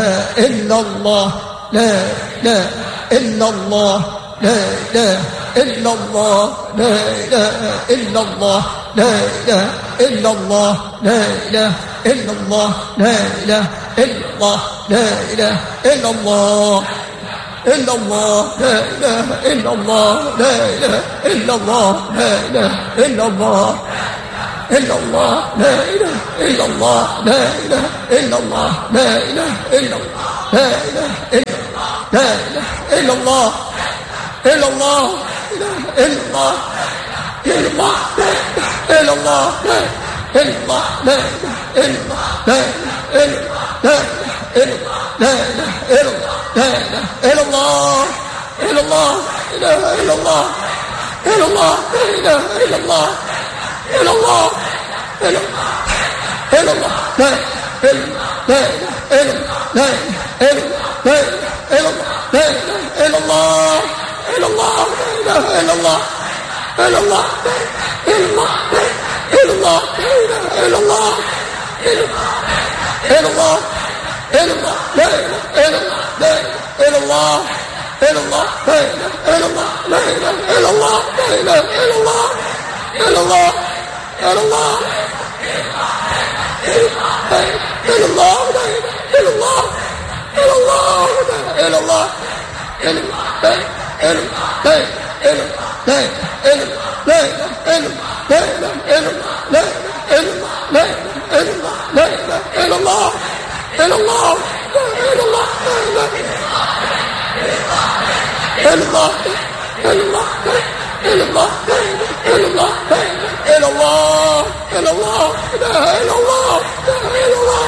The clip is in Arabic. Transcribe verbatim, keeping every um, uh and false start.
إلا الله لا إله إلا الله لا إله إلا الله لا إله إلا الله لا إله إلا الله لا إله إلا الله لا إله إلا الله لا إله إلا الله إلا الله لا إله إلا الله لا إله إلا الله لا إله إلا الله إلا الله لا إله إلا الله لا إله إلا الله لا إله إلا الله لا إله إلا لا إله إلا الله إلا الله إلا الله إلا الله إلا الله إلا الله لا إله إلا الله لا إله لا إله إلا الله لا إله إلا الله إلا الله إله إلا الله إلا الله إله إلا الله إلا الله إلا إلا الله لا لا إلا لا إلا لا إلا لا إلا الله إلا الله لا إله إلا الله إلا الله إلا الله إلا الله إلا الله إلا الله إلا الله لا إله إلا الله إلا الله لا إله إلا الله لا إله إلا الله لا إله إلا الله إلا الله إلا الله إلا الله لا إله إلا الله إلا الله إلا الله إلا الله إلا لا إله لا إله لا إله لا إله لا إله لا إله لا إله إلا الله إلا الله إلا الله إلا الله إلا الله إلا الله إلا الله إلا الله إلا الله إلا الله لا إله إلا الله لا إله إلا الله